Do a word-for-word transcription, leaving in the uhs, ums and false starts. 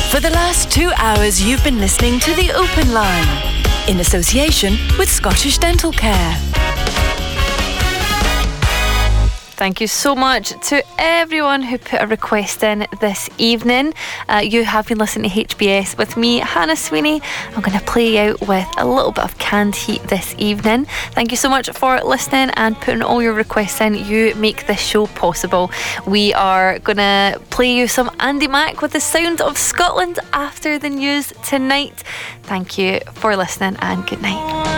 For the last two hours, you've been listening to The Open Line in association with Scottish Dental Care. Thank you so much to everyone who put a request in this evening. Uh, you have been listening to H B S with me, Hannah Sweeney. I'm going to play you out with a little bit of Canned Heat this evening. Thank you so much for listening and putting all your requests in. You make this show possible. We are going to play you some Andy Mack with the sound of Scotland after the news tonight. Thank you for listening and good night.